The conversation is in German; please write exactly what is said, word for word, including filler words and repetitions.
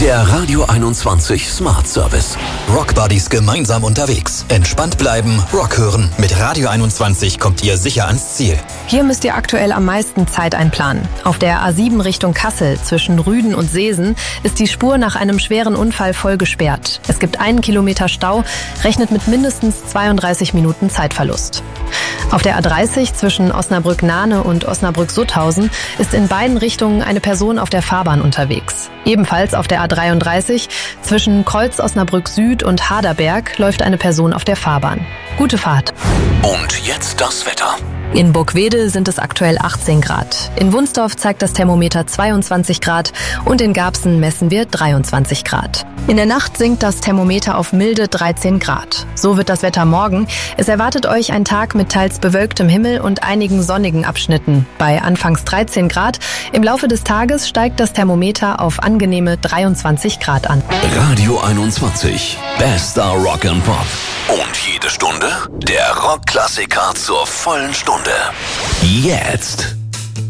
Der Radio einundzwanzig Smart Service. Rockbuddies gemeinsam unterwegs. Entspannt bleiben, Rock hören. Mit Radio einundzwanzig kommt ihr sicher ans Ziel. Hier müsst ihr aktuell am meisten Zeit einplanen. Auf der A sieben Richtung Kassel zwischen Rüden und Seesen ist die Spur nach einem schweren Unfall voll gesperrt. Es gibt einen Kilometer Stau, rechnet mit mindestens zweiunddreißig Minuten Zeitverlust. Auf der A dreißig zwischen Osnabrück-Nahne und Osnabrück-Sutthausen ist in beiden Richtungen eine Person auf der Fahrbahn unterwegs. Ebenfalls auf der A dreiunddreißig zwischen Kreuz Osnabrück Süd und Haderberg läuft eine Person auf der Fahrbahn. Gute Fahrt. Und jetzt das Wetter. In Burgwedel sind es aktuell achtzehn Grad. In Wunsdorf zeigt das Thermometer zweiundzwanzig Grad und in Garbsen messen wir dreiundzwanzig Grad. In der Nacht sinkt das Thermometer auf milde dreizehn Grad. So wird das Wetter morgen. Es erwartet euch ein Tag mit teils bewölktem Himmel und einigen sonnigen Abschnitten. Bei anfangs dreizehn Grad. Im Laufe des Tages steigt das Thermometer auf angenehme dreiundzwanzig Grad an. Radio einundzwanzig. Bester Rock and Pop. Und jede Stunde der Rockklassiker zur vollen Stunde. Jetzt.